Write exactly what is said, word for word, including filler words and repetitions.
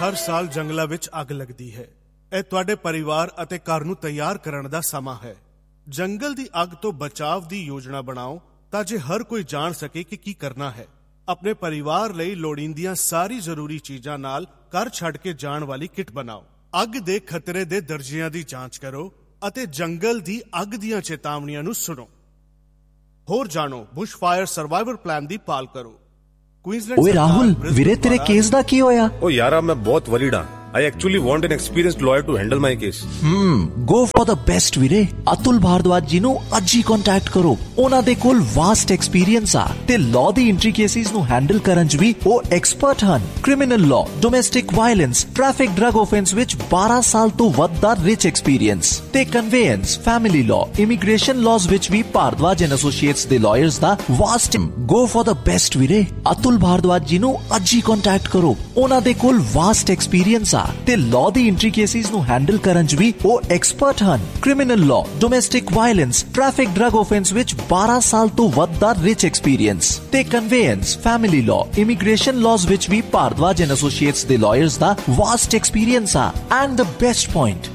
हर साल जंगलों विच अग लगती है। यह तुहाडे परिवार अते घर नूं तैयार करन दा समा है। जंगल दी अग तो बचाव दी योजना बनाओ ताजे हर कोई जान सके कि की करना है। अपने परिवार लई लोड़ींदियां सारी जरूरी चीजां नाल घर छड़ के जाण वाली किट बनाओ। अग दे खतरे दे दर्जियां दी जांच करो अते जंगल दी अग दियां चेतावनियां नूं सुनो। होर जानो बुश फायर सर्वाइवल प्लान दी पाल करो। ओए राहुल, वीरे तेरे केस दा की होया? ओ यारा मैं बहुत वरीड हां। I actually want an experienced lawyer to handle my case. Hmm, go for the best ਵੀਰੇ। ਅਤੁਲ ਭਾਰਦਵਾਜ ਜੀ ਨੂੰ ਅੱਜ ਹੀ ਕੰਟੈਕਟ ਕਰੋ। ਉਹਨਾਂ ਦੇ ਕੋਲ ਵਾਸਟ ਐਕਸਪੀਰੀਅੰਸ ਆ ਤੇ ਲਾਅ ਦੀ ਇੰਟ੍ਰਿਕੇਸੀਜ਼ ਨੂੰ ਹੈਂਡਲ ਕਰਨ 'ਚ ਵੀ ਉਹ ਐਕਸਪਰਟ ਹਨ। Criminal law, domestic violence, traffic drug offence ਵਿੱਚ ਬਾਰਾਂ ਸਾਲ ਤੋਂ ਵੱਧ ਦਾ ਰਿਚ ਐਕਸਪੀਰੀਅੰਸ ਤੇ ਕਨਵੇਅੰਸ, ਫੈਮਿਲੀ ਲਾਅ, ਇਮੀਗ੍ਰੇਸ਼ਨ ਲਾਜ਼ ਵਿੱਚ ਵੀ ਭਾਰਦਵਾਜ ਐਂਡ ਐਸੋਸੀਏਟਸ ਦੇ lawyers the vast. Go for the best ਵੀਰੇ। ਅਤੁਲ ਭਾਰਦਵਾਜ ਜੀ ਨੂੰ ਅੱਜ ਹੀ ਕੰਟੈਕਟ ਕਰੋ। ਉਹਨਾਂ ਦੇ ਕੋਲ ਵਾਸਟ ਐਕਸਪੀਰੀਅੰਸ ਆ ਤੇ ਲਾਅ ਦੀ ਇੰਟ੍ਰਿਕੇਸੀਜ਼ ਨੂੰ ਹੈਂਡਲ ਕਰਨ 'ਚ ਵੀ ਉਹ ਐਕਸਪਰਟ ਹਨ। Criminal law, domestic violence, traffic drug offence ਵਿੱਚ ਬਾਰਾਂ ਸਾਲ ਤੋਂ ਵੱਧ ਦਾ ਰਿਚ ਐਕਸਪੀਰੀਅੰਸ ਤੇ ਕਨਵੇਅੰਸ, ਫੈਮਿਲੀ ਲਾਅ, ਇਮੀਗ੍ਰੇਸ਼ਨ ਲਾਜ਼ ਵਿੱਚ ਵੀ ਭਾਰਦਵਾਜ ਐਂਡ ਐਸੋਸੀਏਟਸ ਦੇ ਲਾਇਰਸ ਦਾ ਵਾਸਟ ਐਕਸਪੀਰੀਅੰਸ ਆ। And the best point,